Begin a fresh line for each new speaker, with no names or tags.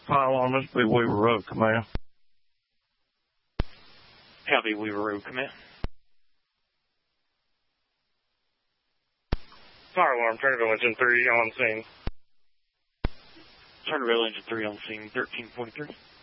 Fire alarm, this will be Weaver Road, command.
Copy, Weaver Road, command.
Fire alarm, Turnerville Engine 3 on scene.
Turnerville Engine 3 on scene, 13.3.